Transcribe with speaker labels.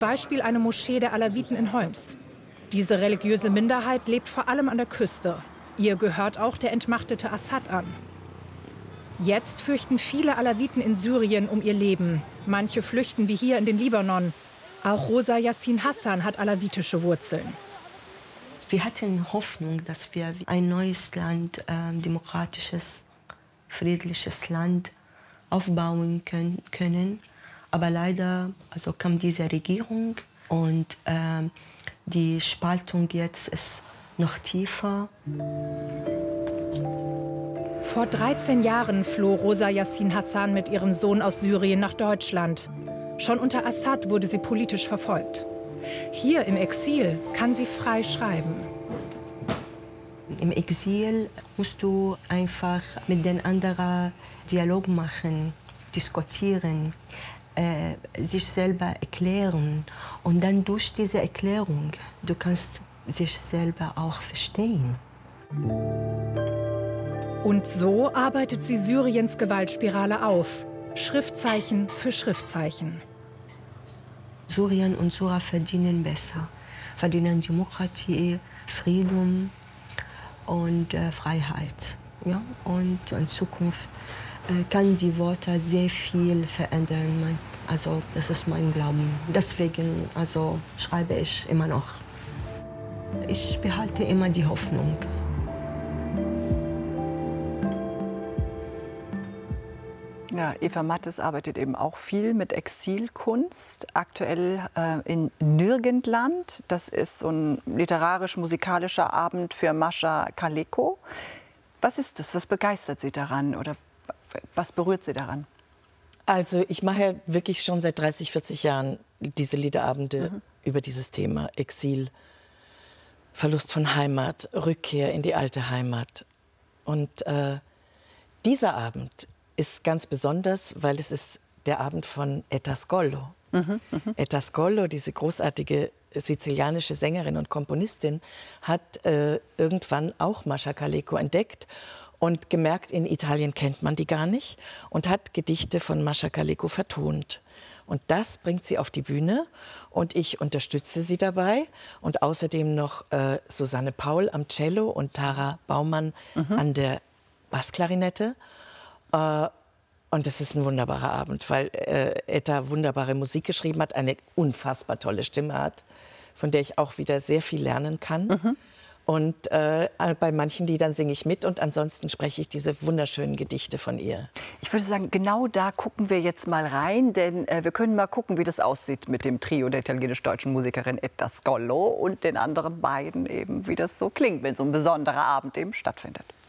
Speaker 1: Beispiel eine Moschee der Alawiten in Homs. Diese religiöse Minderheit lebt vor allem an der Küste. Ihr gehört auch der entmachtete Assad an. Jetzt fürchten viele Alawiten in Syrien um ihr Leben. Manche flüchten wie hier in den Libanon. Auch Rosa Yassin Hassan hat alawitische Wurzeln.
Speaker 2: Wir hatten Hoffnung, dass wir ein neues Land, demokratisches, friedliches Land aufbauen können. Aber leider kam diese Regierung und die Spaltung jetzt ist noch tiefer.
Speaker 1: Vor 13 Jahren floh Rosa Yassin Hassan mit ihrem Sohn aus Syrien nach Deutschland. Schon unter Assad wurde sie politisch verfolgt. Hier im Exil kann sie frei schreiben.
Speaker 2: Im Exil musst du einfach mit den anderen Dialog machen, diskutieren, sich selber erklären. Und dann durch diese Erklärung, du kannst sich selber auch verstehen.
Speaker 1: Und so arbeitet sie Syriens Gewaltspirale auf, Schriftzeichen für Schriftzeichen.
Speaker 2: Syrien und Syrer verdienen besser, verdienen Demokratie, Frieden und Freiheit. Ja? Und in Zukunft kann die Worte sehr viel verändern. Also das ist mein Glauben. Deswegen schreibe ich immer noch. Ich behalte immer die Hoffnung.
Speaker 3: Ja, Eva Mattes arbeitet eben auch viel mit Exilkunst, aktuell in Nirgendland. Das ist so ein literarisch-musikalischer Abend für Mascha Kaleko. Was ist das? Was begeistert Sie daran oder was berührt Sie daran?
Speaker 4: Also ich mache ja wirklich schon seit 30, 40 Jahren diese Liederabende über dieses Thema Exil, Verlust von Heimat, Rückkehr in die alte Heimat. Und dieser Abend ist ganz besonders, weil es ist der Abend von Etta Scollo. Etta Scollo, diese großartige sizilianische Sängerin und Komponistin, hat irgendwann auch Mascha Kaleko entdeckt und gemerkt, in Italien kennt man die gar nicht und hat Gedichte von Mascha Kaleko vertont. Und das bringt sie auf die Bühne und ich unterstütze sie dabei. Und außerdem noch Susanne Paul am Cello und Tara Baumann an der Bassklarinette. Und es ist ein wunderbarer Abend, weil Etta wunderbare Musik geschrieben hat, eine unfassbar tolle Stimme hat, von der ich auch wieder sehr viel lernen kann. Und bei manchen Liedern singe ich mit und ansonsten spreche ich diese wunderschönen Gedichte von ihr.
Speaker 3: Ich würde sagen, genau da gucken wir jetzt mal rein, denn wir können mal gucken, wie das aussieht mit dem Trio der italienisch-deutschen Musikerin Etta Scollo und den anderen beiden eben, wie das so klingt, wenn so ein besonderer Abend eben stattfindet.